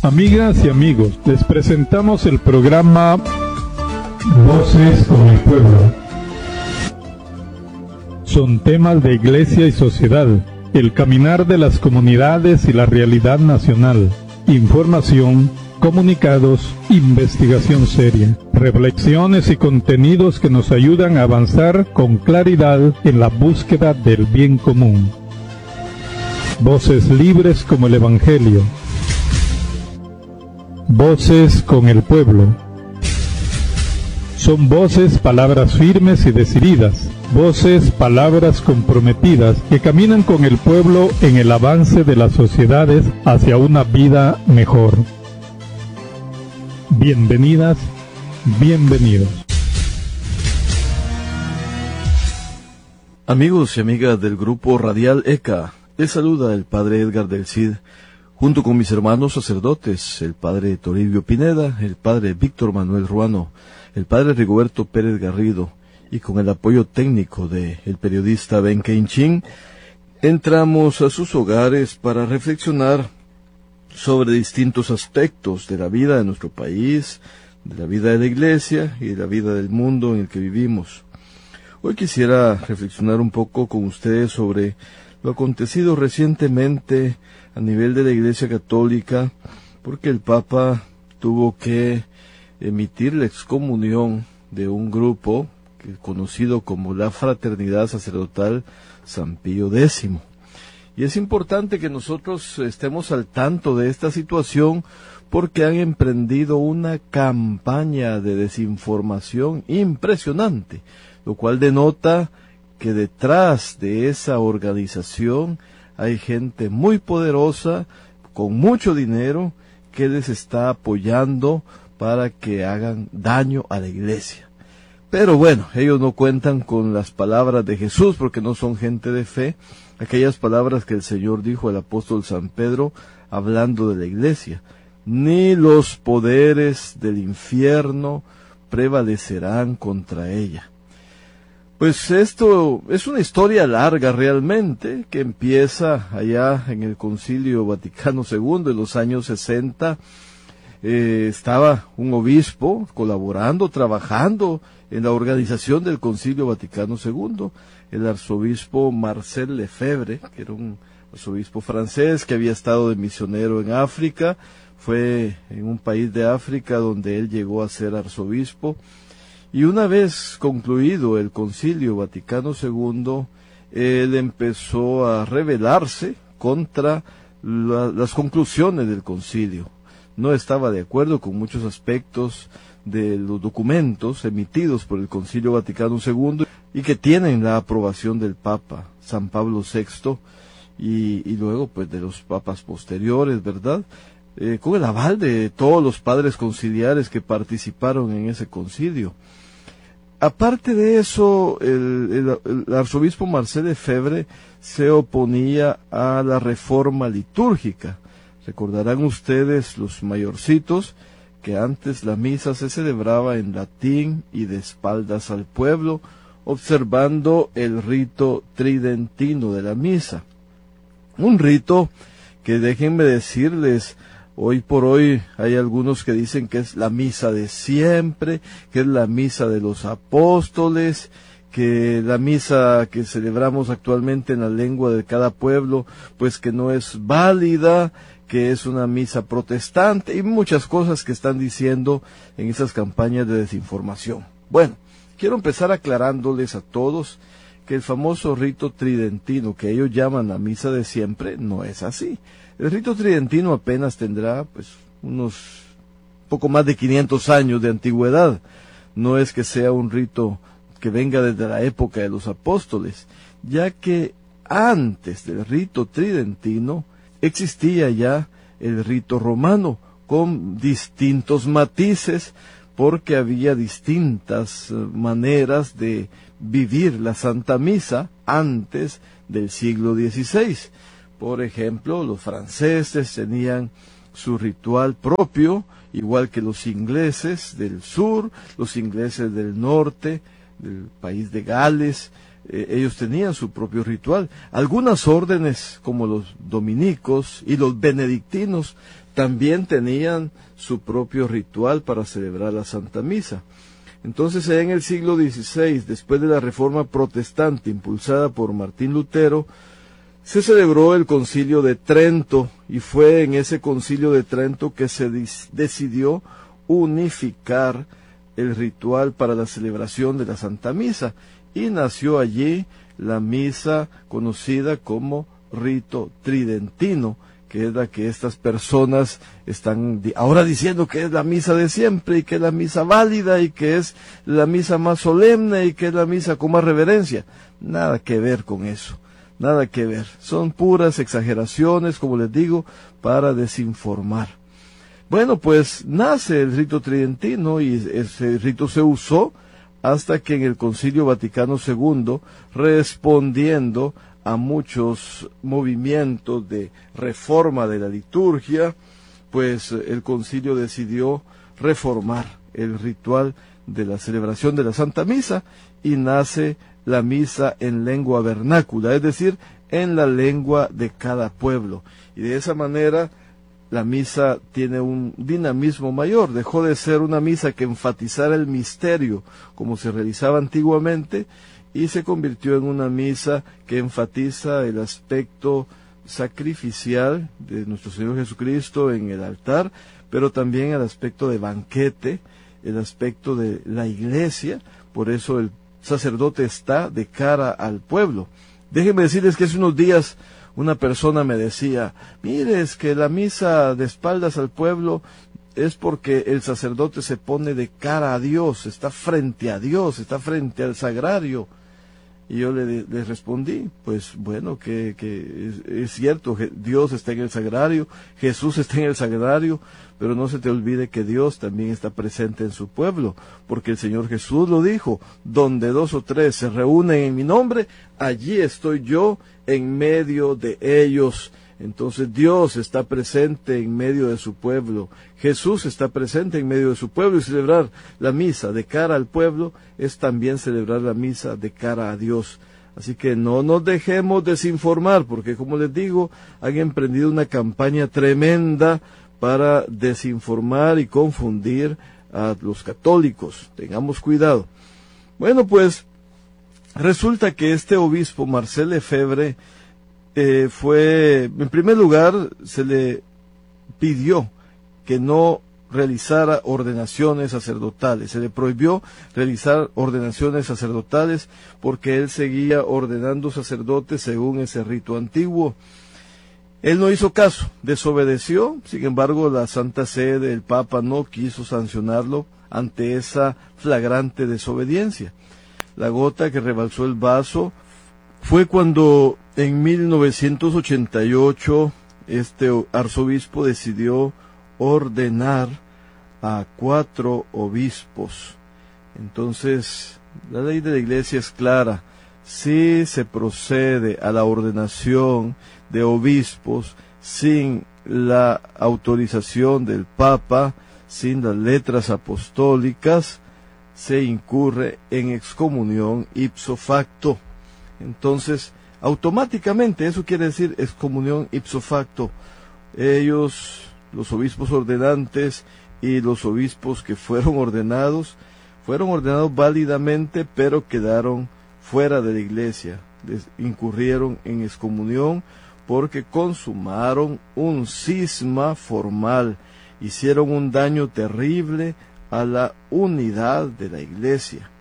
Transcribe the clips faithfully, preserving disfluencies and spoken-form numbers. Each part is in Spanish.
Amigas y amigos, les presentamos el programa Voces con el Pueblo. Son temas de iglesia y sociedad, el caminar de las comunidades y la realidad nacional, información, comunicados, investigación seria, reflexiones y contenidos que nos ayudan a avanzar con claridad en la búsqueda del bien común. Voces libres como el Evangelio. Voces con el pueblo. Son voces, palabras firmes y decididas, voces, palabras comprometidas que caminan con el pueblo en el avance de las sociedades hacia una vida mejor. Bienvenidas, bienvenidos. Amigos y amigas del grupo radial E C A, les saluda el Padre Edgar del Cid, junto con mis hermanos sacerdotes, el Padre Toribio Pineda, el Padre Víctor Manuel Ruano, el Padre Rigoberto Pérez Garrido, y con el apoyo técnico de el periodista Ben Keinchin, entramos a sus hogares para reflexionar sobre distintos aspectos de la vida de nuestro país, de la vida de la Iglesia y de la vida del mundo en el que vivimos. Hoy quisiera reflexionar un poco con ustedes sobre lo acontecido recientemente a nivel de la Iglesia Católica, porque el Papa tuvo que emitir la excomunión de un grupo conocido como la Fraternidad Sacerdotal San Pío X. Y es importante que nosotros estemos al tanto de esta situación porque han emprendido una campaña de desinformación impresionante, lo cual denota que detrás de esa organización hay gente muy poderosa, con mucho dinero, que les está apoyando para que hagan daño a la Iglesia. Pero bueno, ellos no cuentan con las palabras de Jesús porque no son gente de fe, aquellas palabras que el Señor dijo al apóstol San Pedro hablando de la Iglesia. Ni los poderes del infierno prevalecerán contra ella. Pues esto es una historia larga realmente, que empieza allá en el Concilio Vaticano segundo, en los años sesenta. Eh, estaba un obispo colaborando, trabajando en la organización del Concilio Vaticano segundo, el arzobispo Marcel Lefebvre, que era un arzobispo francés que había estado de misionero en África. Fue en un país de África donde él llegó a ser arzobispo. Y una vez concluido el Concilio Vaticano segundo, él empezó a rebelarse contra la, las conclusiones del concilio. No estaba de acuerdo con muchos aspectos de los documentos emitidos por el Concilio Vaticano segundo y que tienen la aprobación del Papa San Pablo sexto y, y luego pues de los papas posteriores, ¿verdad? Eh, con el aval de todos los padres conciliares que participaron en ese concilio. Aparte de eso, el, el, el arzobispo Marcel Lefebvre se oponía a la reforma litúrgica. Recordarán ustedes, los mayorcitos, que antes la misa se celebraba en latín y de espaldas al pueblo, observando el rito tridentino de la misa. Un rito que, déjenme decirles, hoy por hoy hay algunos que dicen que es la misa de siempre, que es la misa de los apóstoles, que la misa que celebramos actualmente en la lengua de cada pueblo, pues que no es válida, que es una misa protestante y muchas cosas que están diciendo en esas campañas de desinformación. Bueno, quiero empezar aclarándoles a todos que el famoso rito tridentino que ellos llaman la misa de siempre no es así. El rito tridentino apenas tendrá pues unos poco más de quinientos años de antigüedad. No es que sea un rito que venga desde la época de los apóstoles, ya que antes del rito tridentino existía ya el rito romano con distintos matices, porque había distintas maneras de vivir la Santa Misa antes del siglo dieciséis. Por ejemplo, los franceses tenían su ritual propio, igual que los ingleses del sur, los ingleses del norte, del país de Gales, eh, ellos tenían su propio ritual. Algunas órdenes, como los dominicos y los benedictinos, también tenían su propio ritual para celebrar la Santa Misa. Entonces, en el siglo dieciséis, después de la Reforma Protestante impulsada por Martín Lutero, se celebró el Concilio de Trento, y fue en ese Concilio de Trento que se decidió unificar el ritual para la celebración de la Santa Misa, y nació allí la misa conocida como rito tridentino, que es la que estas personas están ahora diciendo que es la misa de siempre, y que es la misa válida, y que es la misa más solemne, y que es la misa con más reverencia. Nada que ver con eso, nada que ver. Son puras exageraciones, como les digo, para desinformar. Bueno, pues nace el rito tridentino, y ese rito se usó hasta que en el Concilio Vaticano segundo, respondiendo a muchos movimientos de reforma de la liturgia, pues el concilio decidió reformar el ritual de la celebración de la Santa Misa, y nace la misa en lengua vernácula, es decir, en la lengua de cada pueblo. Y de esa manera la misa tiene un dinamismo mayor, dejó de ser una misa que enfatizara el misterio como se realizaba antiguamente, y se convirtió en una misa que enfatiza el aspecto sacrificial de nuestro Señor Jesucristo en el altar, pero también el aspecto de banquete, el aspecto de la iglesia. Por eso el sacerdote está de cara al pueblo. Déjenme decirles que hace unos días una persona me decía, mire, es que la misa de espaldas al pueblo es porque el sacerdote se pone de cara a Dios, está frente a Dios, está frente al sagrario. Y yo le, le respondí, pues bueno, que, que es, es cierto, Dios está en el sagrario, Jesús está en el sagrario, pero no se te olvide que Dios también está presente en su pueblo, porque el Señor Jesús lo dijo, donde dos o tres se reúnen en mi nombre, allí estoy yo en medio de ellos. Entonces Dios está presente en medio de su pueblo, Jesús está presente en medio de su pueblo, y celebrar la misa de cara al pueblo es también celebrar la misa de cara a Dios. Así que no nos dejemos desinformar, porque como les digo, han emprendido una campaña tremenda para desinformar y confundir a los católicos. Tengamos cuidado. Bueno, pues resulta que este obispo Marcel Lefebvre Eh, fue, en primer lugar, se le pidió que no realizara ordenaciones sacerdotales, se le prohibió realizar ordenaciones sacerdotales porque él seguía ordenando sacerdotes según ese rito antiguo. Él no hizo caso, desobedeció. Sin embargo, la Santa Sede, el Papa, no quiso sancionarlo ante esa flagrante desobediencia. La gota que rebalsó el vaso fue cuando en mil novecientos ochenta y ocho este arzobispo decidió ordenar a cuatro obispos. Entonces, la ley de la Iglesia es clara. Si se procede a la ordenación de obispos sin la autorización del Papa, sin las letras apostólicas, se incurre en excomunión ipso facto. Entonces, automáticamente, eso quiere decir excomunión ipso facto. Ellos, los obispos ordenantes y los obispos que fueron ordenados, fueron ordenados válidamente, pero quedaron fuera de la iglesia. Les incurrieron en excomunión porque consumaron un cisma formal, hicieron un daño terrible a la unidad de la iglesia.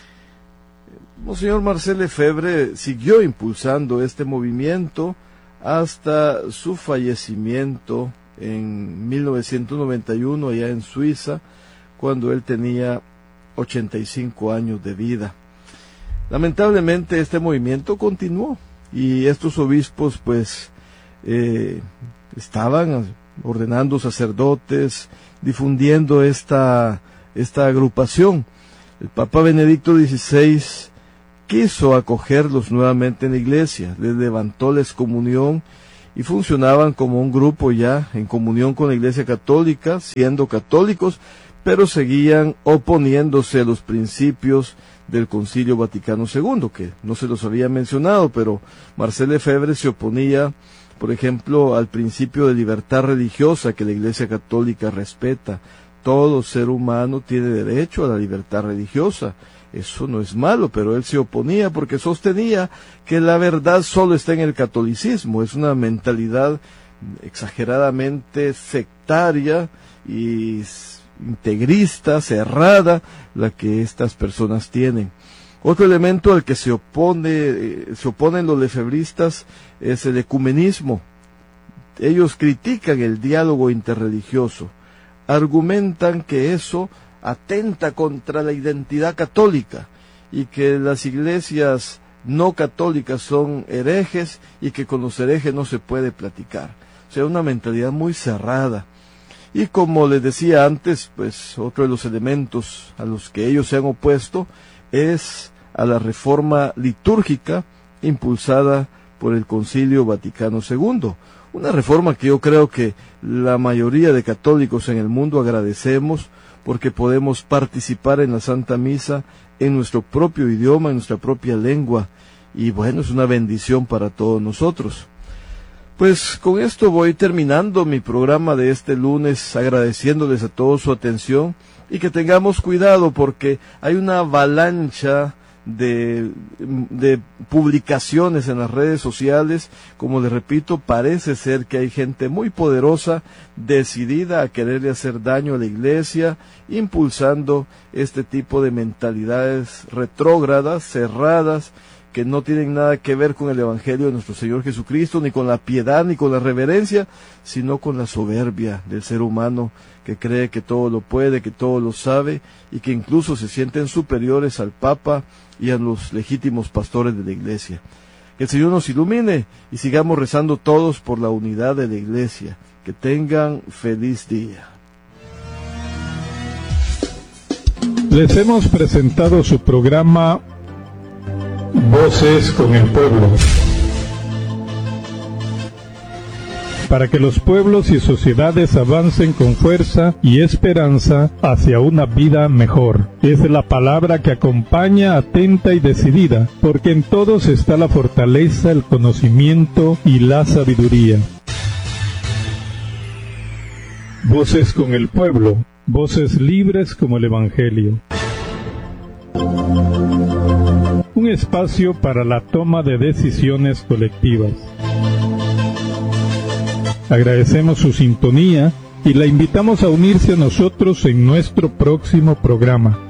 Monseñor Marcel Lefebvre siguió impulsando este movimiento hasta su fallecimiento en mil novecientos noventa y uno allá en Suiza, cuando él tenía ochenta y cinco años de vida. Lamentablemente este movimiento continuó y estos obispos pues eh, estaban ordenando sacerdotes, difundiendo esta, esta agrupación. El Papa Benedicto dieciséis quiso acogerlos nuevamente en la iglesia, les levantó la excomunión y funcionaban como un grupo ya en comunión con la Iglesia Católica, siendo católicos, pero seguían oponiéndose a los principios del Concilio Vaticano segundo, que no se los había mencionado, pero Marcel Lefebvre se oponía, por ejemplo, al principio de libertad religiosa que la Iglesia Católica respeta. Todo ser humano tiene derecho a la libertad religiosa. Eso no es malo, pero él se oponía porque sostenía que la verdad solo está en el catolicismo. Es una mentalidad exageradamente sectaria y integrista, cerrada, la que estas personas tienen. Otro elemento al que se opone, eh, se oponen los lefebristas es el ecumenismo. Ellos critican el diálogo interreligioso, argumentan que eso atenta contra la identidad católica y que las iglesias no católicas son herejes y que con los herejes no se puede platicar. O sea, una mentalidad muy cerrada. Y como les decía antes, pues otro de los elementos a los que ellos se han opuesto es a la reforma litúrgica impulsada por el Concilio Vaticano segundo. Una reforma que yo creo que la mayoría de católicos en el mundo agradecemos porque podemos participar en la Santa Misa en nuestro propio idioma, en nuestra propia lengua, y bueno, es una bendición para todos nosotros. Pues con esto voy terminando mi programa de este lunes, agradeciéndoles a todos su atención y que tengamos cuidado porque hay una avalancha de, de publicaciones en las redes sociales. Como les repito, parece ser que hay gente muy poderosa, decidida a quererle hacer daño a la iglesia, impulsando este tipo de mentalidades retrógradas, cerradas, que no tienen nada que ver con el Evangelio de nuestro Señor Jesucristo, ni con la piedad, ni con la reverencia, sino con la soberbia del ser humano que cree que todo lo puede, que todo lo sabe, y que incluso se sienten superiores al Papa y a los legítimos pastores de la Iglesia. Que el Señor nos ilumine y sigamos rezando todos por la unidad de la Iglesia. Que tengan feliz día. Les hemos presentado su programa Voces con el Pueblo, para que los pueblos y sociedades avancen con fuerza y esperanza hacia una vida mejor. Es la palabra que acompaña atenta y decidida, porque en todos está la fortaleza, el conocimiento y la sabiduría. Voces con el Pueblo, voces libres como el Evangelio. Un espacio para la toma de decisiones colectivas. Agradecemos su sintonía y la invitamos a unirse a nosotros en nuestro próximo programa.